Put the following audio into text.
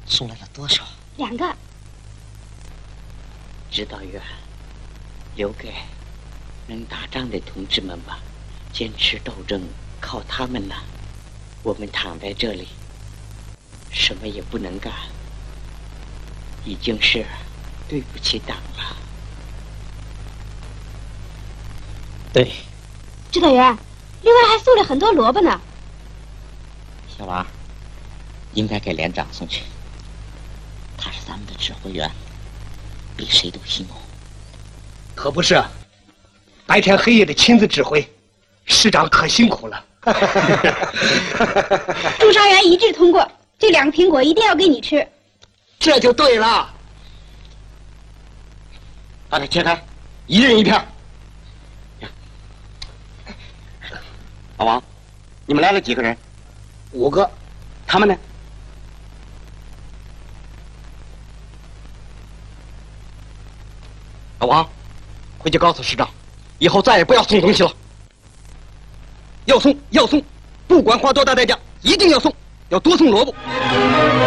送来了多少 ？2个。 指导员，留给能打仗的同志们吧，坚持斗争靠他们了。我们躺在这里，什么也不能干，已经是对不起党了。 对。 指导员，另外还送了很多萝卜呢。 小王，应该给连长送去。他是咱们的指挥员，比谁都辛苦。 可不是，白天黑夜的亲自指挥，师长可辛苦了。 驻伤员一致通过，这2个苹果一定要给你吃。 这就对了。 把它切开，一人一片。老王，你们来了几个人 ？5个。 他们呢？老王，回去告诉师长，以后再也不要送东西了。要送，不管花多大代价，一定要送，要多送萝卜。